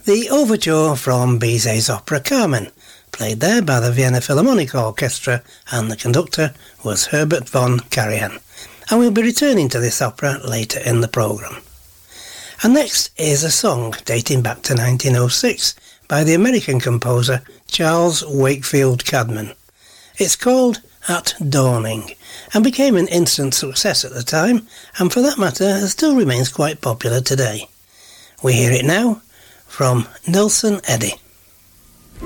The overture from Bizet's opera Carmen, played there by the Vienna Philharmonic Orchestra, and the conductor was Herbert von Karajan. And we'll be returning to this opera later in the programme. And next is a song dating back to 1906 by the American composer Charles Wakefield Cadman. It's called At Dawning and became an instant success at the time, and for that matter still remains quite popular today. We hear it now from Nelson Eddy.